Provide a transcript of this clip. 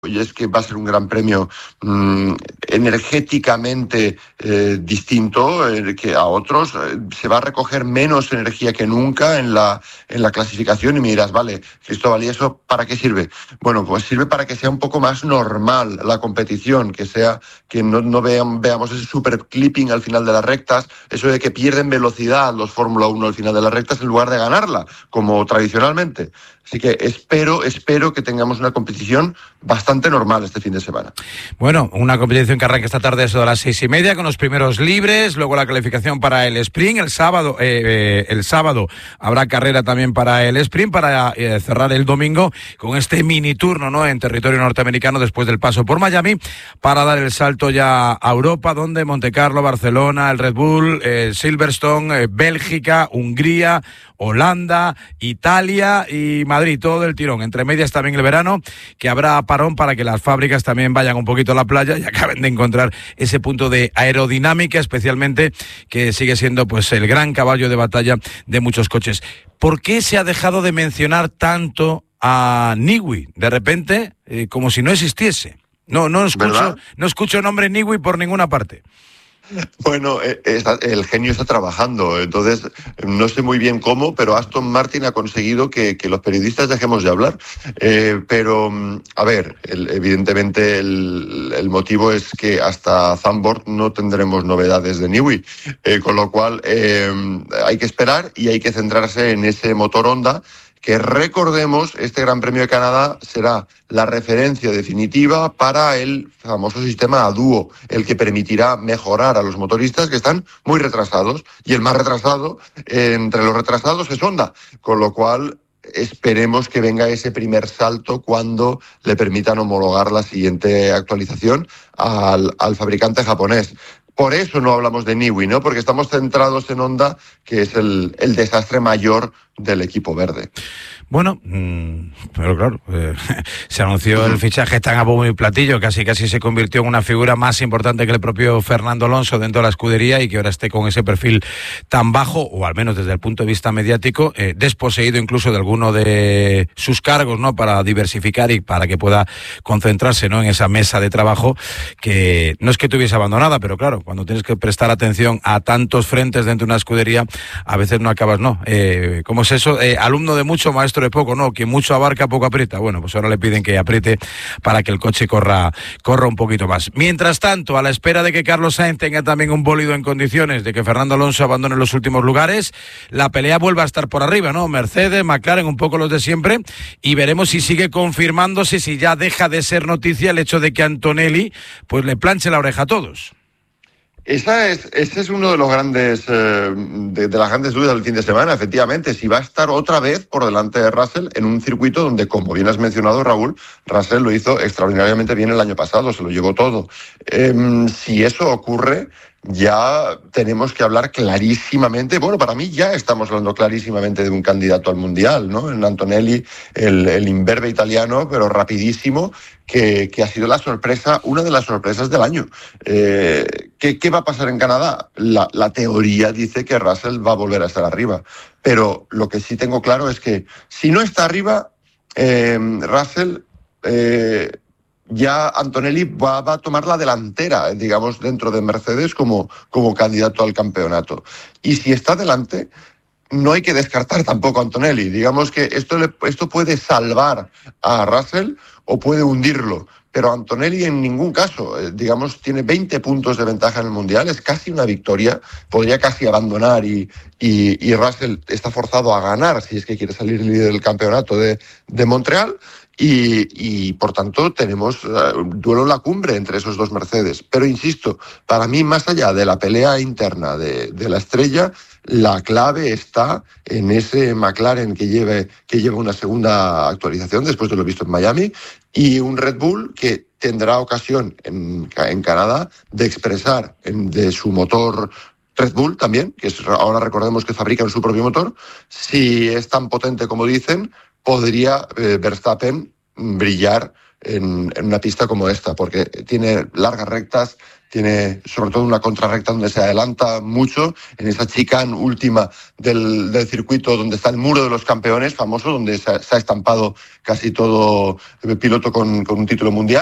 y es que va a ser un gran premio energéticamente distinto que a otros. Se va a recoger menos energía que nunca en la clasificación, y me dirás, vale, Cristóbal, ¿y eso para qué sirve? Bueno, pues sirve para que sea un poco más normal la competición, que no veamos ese super clipping al final de las rectas, eso de que pierden velocidad los Fórmula 1 al final de las rectas en lugar de ganarla, como tradicionalmente. Así que espero que tengamos una competición bastante normal este fin de semana. Bueno, una competición que arranca esta tarde eso de las 6:30 con los primeros libres, luego la calificación para el sprint. El sábado habrá carrera también para el sprint, para cerrar el domingo con este mini turno, ¿no?, en territorio norteamericano después del paso por Miami, para dar el salto ya a Europa, donde Montecarlo, Barcelona, el Red Bull, Silverstone, Bélgica, Hungría, Holanda, Italia y Madrid, todo el tirón. Entre medias también el verano, que habrá parón para que las fábricas también vayan un poquito a la playa y acaben de encontrar ese punto de aerodinámica, especialmente, que sigue siendo pues el gran caballo de batalla de muchos coches. ¿Por qué se ha dejado de mencionar tanto a Newey? De repente, como si no existiese. No escucho nombre Newey por ninguna parte. Bueno, el genio está trabajando, entonces no sé muy bien cómo, pero Aston Martin ha conseguido que los periodistas dejemos de hablar. Pero, a ver, evidentemente el motivo es que hasta Zandvoort no tendremos novedades de Newey, con lo cual hay que esperar y hay que centrarse en ese motor Honda, que recordemos, este Gran Premio de Canadá será la referencia definitiva para el famoso sistema a dúo, el que permitirá mejorar a los motoristas que están muy retrasados, y el más retrasado entre los retrasados es Honda, con lo cual esperemos que venga ese primer salto cuando le permitan homologar la siguiente actualización al fabricante japonés. Por eso no hablamos de Newey, ¿no? Porque estamos centrados en Honda, que es el desastre mayor del equipo verde. Bueno, pero claro, se anunció el fichaje tan a bombo y platillo, casi se convirtió en una figura más importante que el propio Fernando Alonso dentro de la escudería, y que ahora esté con ese perfil tan bajo, o al menos desde el punto de vista mediático, desposeído incluso de alguno de sus cargos, ¿no?, para diversificar y para que pueda concentrarse, ¿no?, en esa mesa de trabajo, que no es que tuviese abandonada, pero claro, cuando tienes que prestar atención a tantos frentes dentro de una escudería, a veces no acabas, ¿no? ¿Cómo es eso? Alumno de mucho, maestro de poco, ¿no? Quien mucho abarca, poco aprieta. Bueno, pues ahora le piden que apriete para que el coche corra un poquito más. Mientras tanto, a la espera de que Carlos Sainz tenga también un bólido en condiciones, de que Fernando Alonso abandone los últimos lugares, la pelea vuelve a estar por arriba, ¿no? Mercedes, McLaren, un poco los de siempre, y veremos si sigue confirmándose, si ya deja de ser noticia el hecho de que Antonelli pues le planche la oreja a todos. Ese es uno de los grandes de las grandes dudas del fin de semana, efectivamente, si va a estar otra vez por delante de Russell en un circuito donde, como bien has mencionado, Raúl, Russell lo hizo extraordinariamente bien el año pasado, se lo llevó todo. Si eso ocurre, ya tenemos que hablar clarísimamente, bueno, para mí ya estamos hablando clarísimamente de un candidato al Mundial, ¿no? En Antonelli, el imberbe italiano, pero rapidísimo, que ha sido la sorpresa, una de las sorpresas del año. ¿Qué va a pasar en Canadá? La teoría dice que Russell va a volver a estar arriba, pero lo que sí tengo claro es que si no está arriba, Russell... ya Antonelli va a tomar la delantera, digamos, dentro de Mercedes como candidato al campeonato. Y si está delante, no hay que descartar tampoco a Antonelli. Digamos que esto puede salvar a Russell o puede hundirlo. Pero Antonelli en ningún caso, digamos, tiene 20 puntos de ventaja en el Mundial, es casi una victoria, podría casi abandonar y Russell está forzado a ganar si es que quiere salir líder del campeonato de Montreal. Y por tanto tenemos duelo en la cumbre entre esos dos Mercedes. Pero insisto, para mí, más allá de la pelea interna de la estrella, la clave está en ese McLaren que lleve una segunda actualización después de lo visto en Miami, y un Red Bull que tendrá ocasión en Canadá de expresar de su motor Red Bull también, que ahora recordemos que fabrican su propio motor. Si es tan potente como dicen, podría Verstappen brillar en una pista como esta, porque tiene largas rectas, tiene sobre todo una contrarrecta donde se adelanta mucho, en esa chicane última del circuito donde está el muro de los campeones famoso, donde se ha estampado casi todo el piloto con un título mundial.